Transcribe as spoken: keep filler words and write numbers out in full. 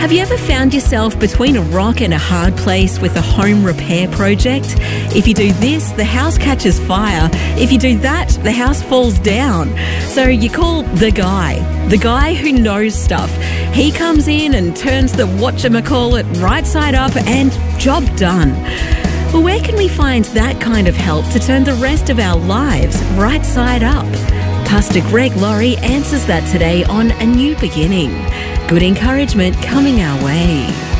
Have you ever found yourself between a rock and a hard place with a home repair project? If you do this, the house catches fire. If you do that, the house falls down. So you call the guy, the guy who knows stuff. He comes in and turns the whatchamacallit right side up and job done. Well, where can we find that kind of help to turn the rest of our lives right side up? Pastor Greg Laurie answers that today on A New Beginning. Good encouragement coming our way.